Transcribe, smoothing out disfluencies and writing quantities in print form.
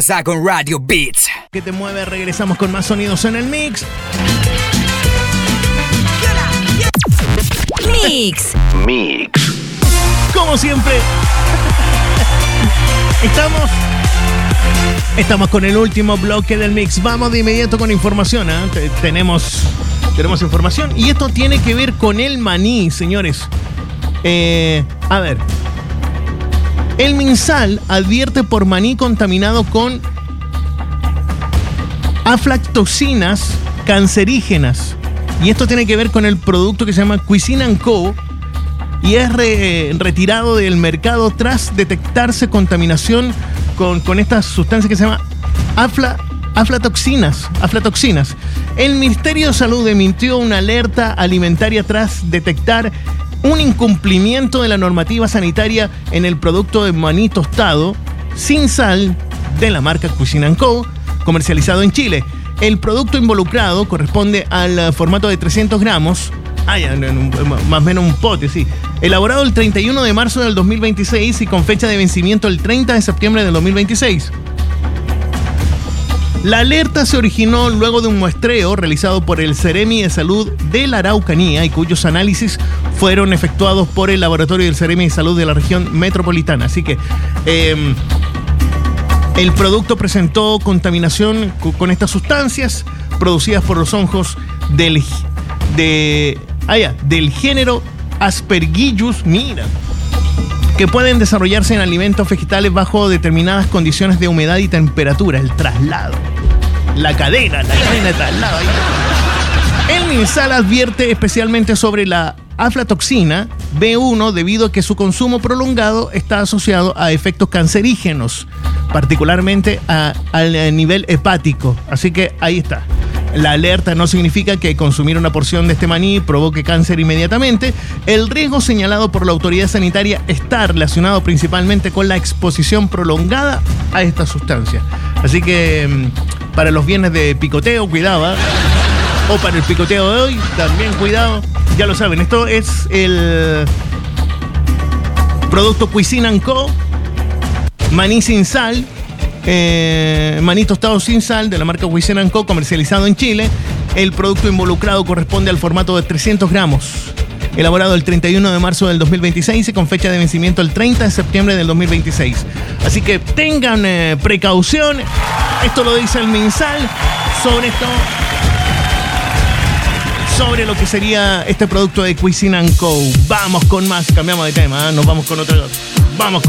Con Radio Beats. Que te mueve, regresamos con más sonidos en el mix. Mix. Como siempre, estamos con el último bloque del mix. Vamos de inmediato con información, ¿eh? Tenemos información y esto tiene que ver con el maní, señores. A ver. El MinSal advierte por maní contaminado con aflatoxinas cancerígenas. Y esto tiene que ver con el producto que se llama Cuisine & Co. Y es retirado del mercado tras detectarse contaminación con esta sustancia que se llama aflatoxinas. El Ministerio de Salud emitió una alerta alimentaria tras detectar un incumplimiento de la normativa sanitaria en el producto de maní tostado sin sal de la marca Cuisine & Co., comercializado en Chile. El producto involucrado corresponde al formato de 300 gramos, más o menos un pote, sí, elaborado el 31 de marzo del 2026 y con fecha de vencimiento el 30 de septiembre del 2026. La alerta se originó luego de un muestreo realizado por el Ceremi de Salud de la Araucanía y cuyos análisis fueron efectuados por el laboratorio del Ceremi de Salud de la región metropolitana. Así que el producto presentó contaminación con estas sustancias producidas por los hongos del género Aspergillus, mira, que pueden desarrollarse en alimentos vegetales bajo determinadas condiciones de humedad y temperatura. El traslado, la cadena de traslado. El MinSal advierte especialmente sobre la aflatoxina B1 debido a que su consumo prolongado está asociado a efectos cancerígenos, particularmente al nivel hepático. Así que ahí está. La alerta no significa que consumir una porción de este maní provoque cáncer inmediatamente. El riesgo señalado por la autoridad sanitaria está relacionado principalmente con la exposición prolongada a esta sustancia. Así que para los viernes de picoteo, cuidado, ¿eh? O para el picoteo de hoy, también cuidado. Ya lo saben, esto es el producto Cuisine & Co. Maní sin sal. Maní tostado sin sal de la marca Cuisine & Co., comercializado en Chile. El producto involucrado corresponde al formato de 300 gramos, elaborado el 31 de marzo del 2026 y con fecha de vencimiento el 30 de septiembre del 2026. Así que tengan precaución. Esto lo dice el MinSal sobre lo que sería este producto de Cuisine & Co. Vamos con más, cambiamos de tema, ¿eh? Nos vamos con otro. Vamos con